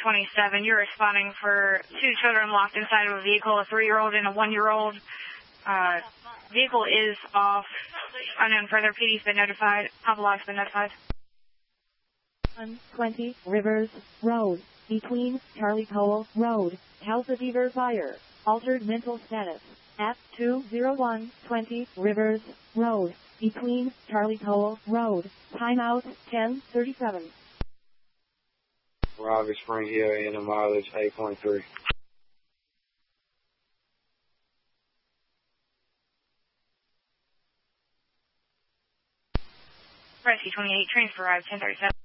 27, you're responding for 2 children locked inside of a vehicle, a 3-year-old and a 1-year-old. Vehicle is off. Unknown further. PD's been notified. Papa Log's been notified. 120 Rivers Road, between Charlie Cole Road, Calcifer Fire. Altered mental status. At 20120 Rivers Road, between Charlie Cole Road. Timeout 1037. Robbie Spring Hill in a mileage 8.3. Rescue 28, transfer arrived 1037.